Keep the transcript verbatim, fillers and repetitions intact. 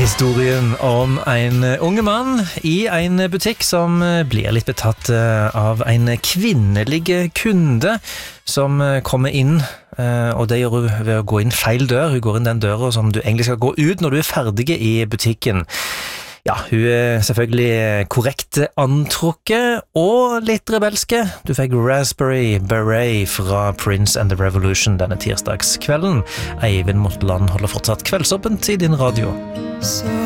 Historien om en unge mann i en butikk som blir litt betatt av en kvinnelig kunde som kommer inn, og det gjør hun ved å gå inn feil dør. Hun går inn den døra som du egentlig skal gå ut når du er ferdig i butikken. Ja, hun er selvfølgelig korrekt antrukket og litt rebelske. Du fikk Raspberry Beret fra Prince and the Revolution denne tirsdagskvelden. Eivind Motteland holder fortsatt kveldsåpent i din radio.